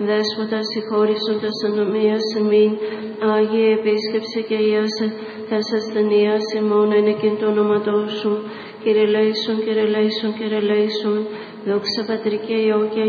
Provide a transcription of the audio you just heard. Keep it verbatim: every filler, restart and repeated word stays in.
Δέσποτα συγχώρησοντας ανομίας εμήν, Άγιε επίσκεψε και Ιάσε, τας ασθενείας ημών εν εκείν το όνοματό σου. Κύριε λέησον, Κύριε λέησον, Κύριε λέησον, δόξα Πατρί και Υιό και